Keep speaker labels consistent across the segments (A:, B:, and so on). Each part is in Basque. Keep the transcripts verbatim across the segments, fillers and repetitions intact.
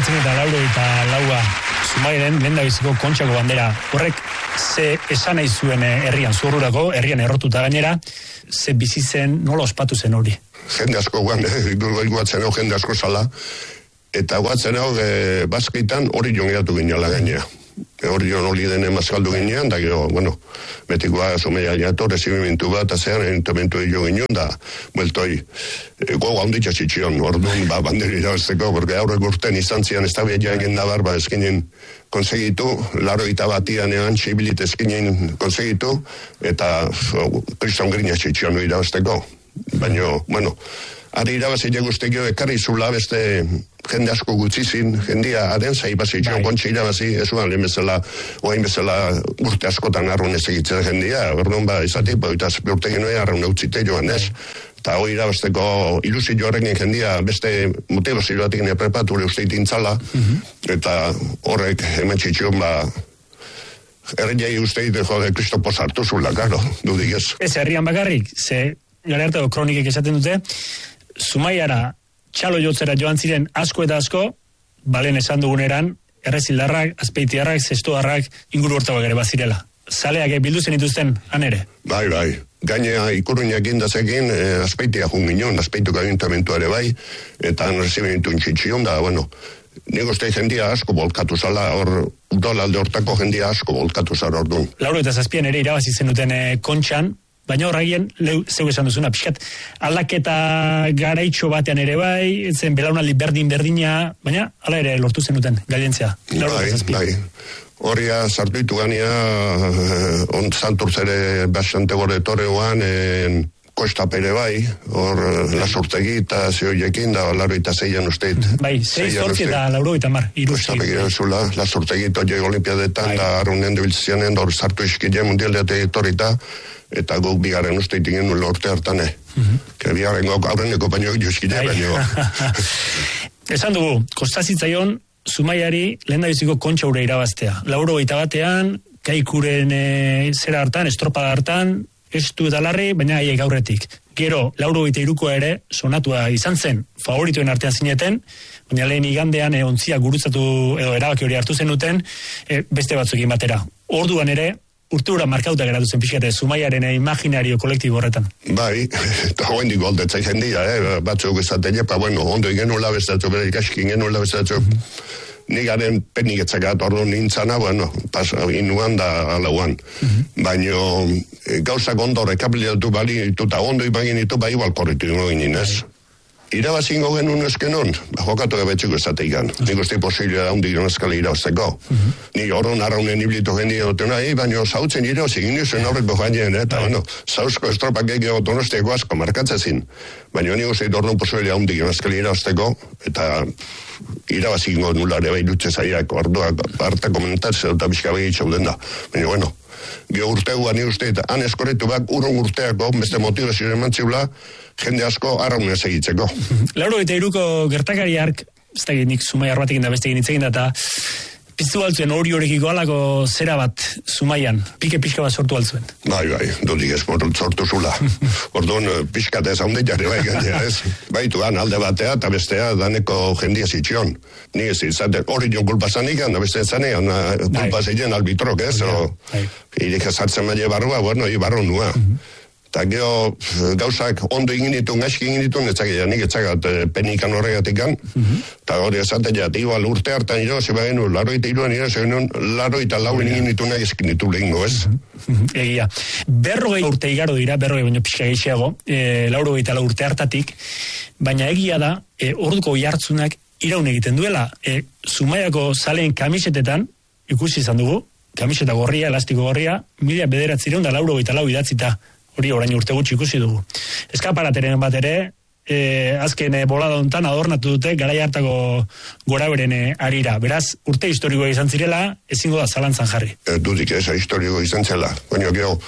A: bederatziehun eta laurogeita laua Zumaiaren lehendabiziko Kontxako bandera. Horrek ze esan nahi zuen herrian, zuhurrurako, herrian errotuta gainera, ze bizi zen, nola ospatu zen hori?
B: Jende asko guan, guatzen hau jende asko zala, eta guatzen hau e, bazkitan hori jongeatu gineala gainera. Hori jon hori dene mazkaldu ginean, da gero, bueno, betikoa Zumaia jato, resibimentu bat, azean, entomentu jo ginean, da, bueltoi, e, goga onditza txitxion, orduan, ba, banderi irabazteko, porque aurrek urten izan zian, ez da behar egin nabar, ba, eskinen konsegitu, laro eta batian ean, txibilit eskinen konsegitu, eta kriston grina txitxion irabazteko. Baina, bueno, ari irabazile guztekio ekarri zula beste jende asko gutzizin, jendia aren zaibazi txon kontxe irabazi, ez uan lehen bezala, oain bezala urte askotan arrun ez egitzen jendia, orduan ba, izati, boitaz urte genuen arrun eutzite joan ez, eta hori irabazteko ilusio horrekin jendia beste motivazio batik neprepatu uste itintzala, eta horrek hemen txitxion ba, herriai uste ite jode Kristopo sartu zula, karo, dudik ez.
A: Ez herrian bakarrik, ze gara hartako kronikek esaten dute, Zumaiara txalo jotzera joan ziren asko eta asko, balen esan duguneran, errezildarrak, azpeitiarrak, zestoarrak, inguru hortabak ere bazirela. Zaleak bildu zen ituzten, han ere?
B: Bai, bai. Gainea ikurruinak indazekin, eh, azpeitia jun ginen, azpeituko agintamentu ere bai, eta resibimentu txitxion da, bueno, nik uste jendia asko bolkatu zala, hor, udalalde hortako jendia asko bolkatu zara orduan.
A: Lauro eta zazpian ere irabazi zenuten eh, Kontxan, baina horregien, leu, zeu esan duzuna, pixkat, aldaketa garaitxo batean ere bai, zen belaunaldi berdin-berdina, baina hala ere lortu zenuten, gailentzea.
B: Bai, bai. Horria sartu ditu gania, on santurzere basante gore torreuan, kosta pere bai, hor lasurtegi eta zehoiekin, da laro eta zeian usteit.
A: Bai, zei zortzi eta lauro eta mar, irusti.
B: Kosta pere zula, lasurtegi eta joi olimpiadetan, da arrunen debiltzianen, hor sartu iskile mundialdeate torita, eta guk bigarren usteit ingen nula orte hartane. Que bigarren gok aurreneko baino joskile baino.
A: Esan dugu, kostazitzaion, Zumaiari lehendabiziko Kontxa ura irabaztea. Lauro eta batean, kaikuren e, zera hartan, estropada hartan, estu eta larri, baina haiek aurretik. Gero, lauro eta irukoa ere, sonatua izan zen, favorituen artean zineten, baina lehen igandean e, ontzia gurutzatu, edo erabaki hori hartu zenuten, e, beste batzuekin batera. Orduan ere, urte ura markauta geratu zen pixkate, Zumaiaren imaginario kolektibo horretan.
B: Bai, eta hoen dik goldetzai jendia, eh? Batzuk ezaten jepa, bueno, ondo igenula bestatu, bera ikaskin genula bestatu. Nigaren penik etzakat ordu nintzana, bueno, pas, inuan da alauan. Baina gauzak ondo rekapilatu bali, eta ondo imaginitu, bai igual korritu ginen, ez? Irabazingo genuen eskenon, jokatu ebetxiko esateikan. Nik uste posibilea da hundi gero eskala irabazteko. Ni horren arraunen iblitu jendia dutena, e, baina zautzen irabazik inozen horreko jainen, eta bueno, zauzko estropak egeo donostiako asko markatzezin. Baina nik uste horren posibilea hundi gero eskala irabazteko, eta irabazingo nulare bai dutze zaiak, orduak harta komentatzea eta bizka begitxau den da. Baina bueno, gero urtegua ni uste, han eskoretu bak urrun urteako, beste motivazio emantzibla, jende asko arraunez egitzeko.
A: Lauro eta iruko gertakari hark, ez da nik Zumaiar batekin da bestekin hitz egin da, eta piztu altzuen hori horrekiko alako zera bat Zumaian, pike pixka bat sortu altzuen.
B: Bai, bai, dudik ez sortu zula. Orduan, pixkat ez haunde jarri bai gainera ez. Baitu gan, alde batea eta bestea daneko jendia zitxion. Ni ez izaten hori jon kulpazanik, da beste zanean kulpa zeien albitrok ez, irik ezartzen maile barrua, bueno, ibarro nua. Eta gero gauzak ondo ingin ditun, gaizki ingin ditun, etzakea, nik etzakat penikan horregatik gan, eta hori esaten jat, igual urte hartan irabazi bagenu, laro eta iruan irabazi genuen, laro eta lauren ingin ditun egizkin ditu lehingo, ez?
A: Egia. Berrogei urte igaro dira, berrogei baino pixka gehiago, e, lauro eta lau urte hartatik, baina egia da, e, orduko jartzunak iraun egiten duela. E, Zumaiako zaleen kamisetetan, ikusi izan dugu, kamiseta gorria, elastiko gorria, mila bederatzireun da lauro eta lau idatzita. Hori orain urte gutxi ikusi dugu. Eskaparateren bat ere, e, azken e, bolada hontan adornatu dute garai hartako goraberen e, arira. Beraz, urte historikoa izan zirela, ezingo da zalantzan jarri.
B: E, dudik ez, historiko izan zela. Baina gero,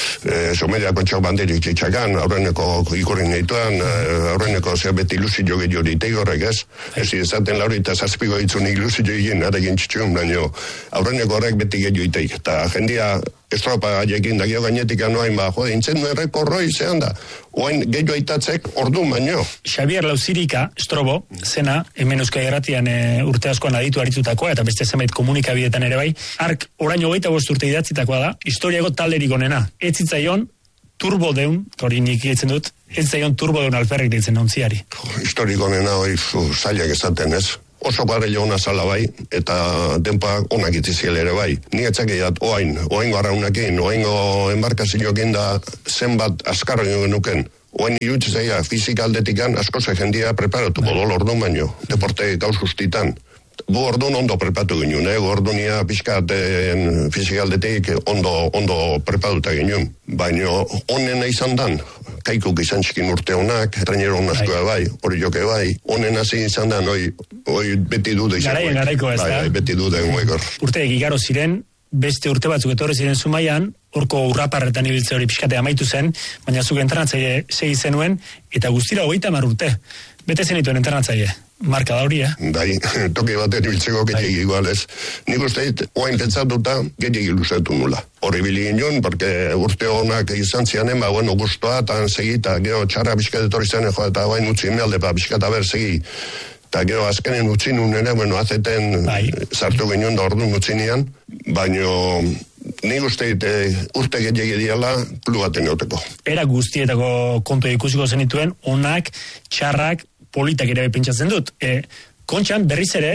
B: e, Zumaia Kontxak banderik txitxakan, aurreneko ikurin nahituan, e, aurreneko zer beti ilusio gehiago ditei horrek ez. Ez izaten lauri eta zazpiko ditzun ilusio egin, aregin txitxun, baina aurreneko horrek beti gehiago iteik. Eta jendia estropa jaekin da gero gainetik anoain ba, jode, intzen erreko roi zehan da. oain gehiago aitatzek ordu baino.
A: Xabier Lauzirika, Strobo, zena, hemen Euskal Irratian e, urte askoan aditu aritutakoa, eta beste zenbait komunikabidetan ere bai, ark oraino hogeita bost urte idatzitakoa da, historiako talderik onena. Ez zitzaion turbo deun, hori nik itzen dut, ez zitzaion turbo deun alferrik ditzen ontziari.
B: Historiko onena hori zailak esaten ez. Oso garrile ona zala bai, eta denpa onak itziziel ere bai. Ni etxakeiat oain, oaingo arraunakin, oaingo embarkazioekin da zenbat askarro genuken. Oain irutzi zaia, fizikaldetikan askoze jendia preparatuko dol orduan baino, deporte gauz justitan. Gu orduan ondo prepatu ginen, eh? Gu orduania pixkaten fizikaldetik ondo, ondo prepatuta ginen. Baina onena izan dan, kaikuk izan txikin urte honak, trainero honaskoa bai, hori joke bai, onen hasi izan dan, oi, oi beti dude izan.
A: Garaien garaiko ez da.
B: Bai, beti dude goekor.
A: Urteek igaro ziren, beste urte batzuk etorri ziren Zumaian, horko urraparretan ibiltze hori pixkate amaitu zen, baina zuk entrenatzaile segi zenuen, eta guztira hogeita hamar urte. Bete zenituen entrenatzaile. Marka da hori, eh?
B: Bai, toki batean ibiltzeko gehiagik igual ez. Nik uste dit, oain pentsatuta gehiagik luzatu nula. Horri bili ginen, porque urte honak izan zianen, ba, bueno, guztua, eta segita, gero txarra bizkatetor izan, jo, eta oain utzi mealde, ba, bizkata ber, segi. Eta gero azkenen utzi nun ere, bueno, azeten bai. Sartu ginen da orduan utzi nian, baino nik uste dit, urte gehiagik diala, plu baten euteko.
A: Era guztietako kontu ikusiko zenituen, onak, txarrak, politak ere pentsatzen dut. E, kontxan berriz ere,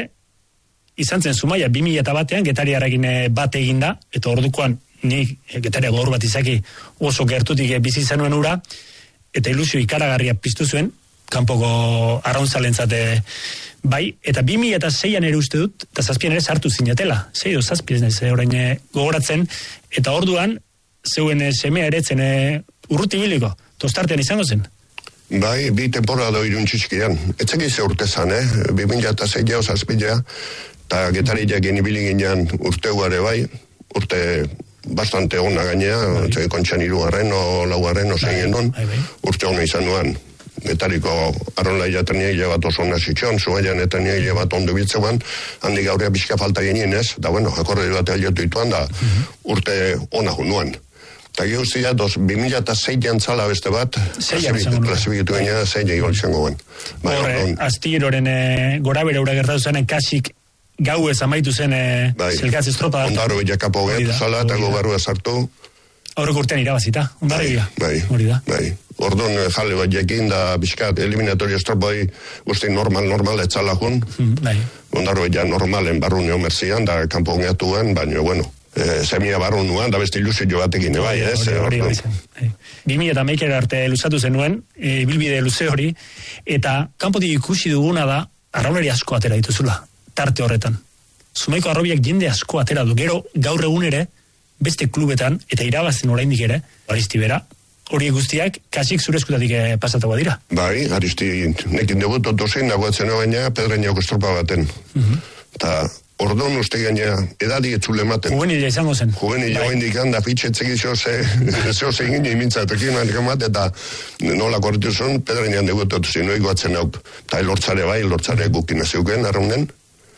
A: izan zen Zumaia bi mila batean getariarrekin bat eginda, eta ordukoan nik getaria gaur bat izaki oso gertutik bizi zenuen ura, eta ilusio ikaragarria piztu zuen, kanpoko arraunzalentzate bai, eta bi mila seian ere uste dut, eta zazpian ere sartu zinatela, zei do zazpi ez naiz, orain gogoratzen, eta orduan, zeuen semea eretzen urruti biliko, tostartean izango zen.
B: Bai, bi temporada iruntxizkian. Etzek ize urte zan, eh? bi mila seia osazpilea, eta getariak inibili ginean urte uare bai, urte bastante ona gainea, bai. Kontxan irugarren o laugarren o zein genuen, bai. Urte ona izan nuan. Getariko arronla jataniaile bat oso ona zitxon, Zumaian etaniaile bat ondo biltzean, handik gaurea bizka falta genien ez, da bueno, akorde bat aliotu ituan da, uh-huh. Urte ona junuan. Eta gehuztia, dos, bi mila seian zala beste bat, klasibikitu gaina, zein egin izango guen.
A: Horre, astiroren gora bere ura gertatu zen, kasik gau ez amaitu zen zelkatz estropa.
B: Ondaro jakako gehatu zala, eta gogarua sartu.
A: Aurreko urtean irabazita, ondaro gira.
B: Bai, bai. Orduan jale bat jekin da bizkat eliminatorio estropoi guzti normal, normal etzala jun.
A: Bai.
B: Ondaro ja normalen barrune omerzian, da kanpo gehatuen, baina, bueno. Eh, semia barru nuan, da beste ilusio batekin, bai, ez?
A: Hori, hori, hori. Bi mila eta meikera arte luzatu zenuen, e, bilbide luze hori, eta kanpotik ikusi duguna da, arraunari asko atera dituzula, tarte horretan. Zumaiko arrobiak jende asko atera du, gero gaur egun ere, beste klubetan, eta irabazten oraindik ere, Aristi bera, horiek guztiak, kasik zure eskutatik pasatagoa dira.
B: Bai, Aristi, nekin debutu dozein, nagoatzen gaina, pedreñako estropa baten. Eta, uh-huh. Orduan uste gaina, edadi etzule ematen.
A: Juvenila izango zen.
B: Juvenila bai. Indikan da fitxetzek izo ze, zeo ze ingin imintzatuk iman emat, eta nola korretu zuen, pedrenean degutatu zin, noik batzen hauk. Eta lortzare bai, lortzare gukina zeuken, arraunen,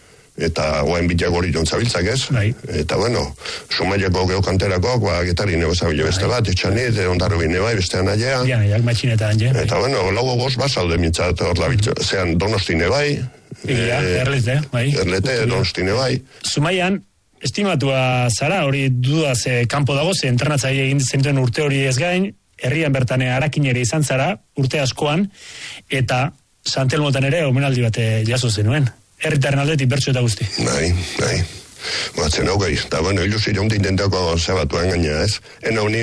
B: eta oain bitak hori jontzabiltzak ez.
A: Bai.
B: Eta bueno, Zumaiako geokanterako, ba, getari nego zabile beste bat, etxanit, ondarro bine bai, bestean aia.
A: Ja, jak matxineta anje.
B: Eta bueno, laugo goz bazalde mintzat, hor da bitxo, zean Donostine bai,
A: Egia, eh, erlete, bai.
B: Erlete, Donostine bai.
A: Zumaian, estimatua zara, hori dudaz eh, kanpo dago, ze entrenatzaile egin zentuen urte hori ez gain, herrian bertan arakinere izan zara, urte askoan, eta Santelmotan ere omenaldi bat jaso zenuen. Herritaren aldetik bertso eta guzti.
B: Bai, bai. Batzen hau gehi. Eta bueno, ilusi jonti intentako zebatuen gaina, ez? Ena honi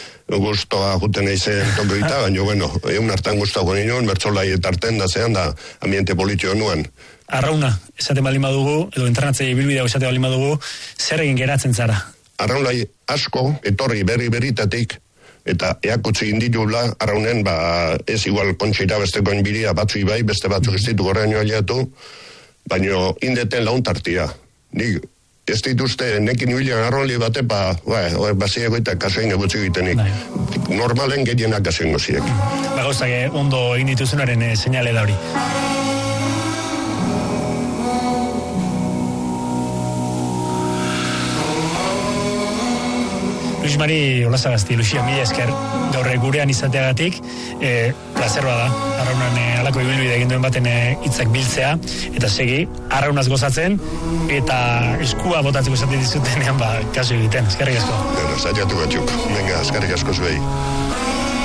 B: guztoa juten eizen toko eta, baina, bueno, egun hartan guztako ninoen, bertzolai etarten da zean da ambiente politio nuan.
A: Arrauna, esaten baldin badugu, edo entrenatzei bilbidea esaten baldin badugu, zer egin geratzen zara?
B: Arraunlai asko, etorri berri beritatik, eta eakutzi inditula, arraunen, ba, ez igual kontxeira besteko inbiria batzu ibai, beste batzuk ez ditu gorrean aliatu, baina indeten launtartia. Nik, ez dituzte, nekin hibilian arroli bate, ba, ba, basieko eta kasoin egutzi egitenik. Normalen gehienak kasoin goziek.
A: Ba, gauzak ondo egin dituzunaren e, seinale da hori. Luis Mari Olazagazti, Lucia, mila esker gaur gurean izateagatik, e, plazerroa da, arraunan e, alako ibilbide egin duen baten hitzak biltzea, eta segi, arraunaz gozatzen, eta eskua botatzeko esaten dizutenean, ba, kasu egiten, eskerrik asko.
B: Bueno, zaiatu batzuk, venga, eskerrik asko zuei.